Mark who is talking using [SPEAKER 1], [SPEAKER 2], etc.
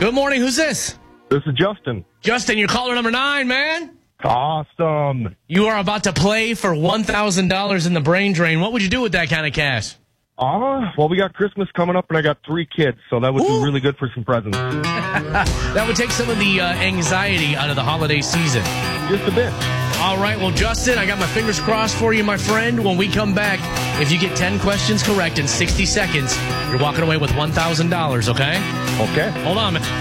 [SPEAKER 1] Good morning. Who's this?
[SPEAKER 2] This is Justin.
[SPEAKER 1] Justin, you're caller number 9, man.
[SPEAKER 2] Awesome.
[SPEAKER 1] You are about to play for $1,000 in the brain drain. What would you do with that kind of cash?
[SPEAKER 2] Well, we got Christmas coming up, and I got 3 kids, so that would be really good for some presents.
[SPEAKER 1] That would take some of the anxiety out of the holiday season.
[SPEAKER 2] Just a bit.
[SPEAKER 1] All right, well, Justin, I got my fingers crossed for you, my friend. When we come back, if you get 10 questions correct in 60 seconds, you're walking away with $1,000, okay?
[SPEAKER 2] Okay.
[SPEAKER 1] Hold on, man.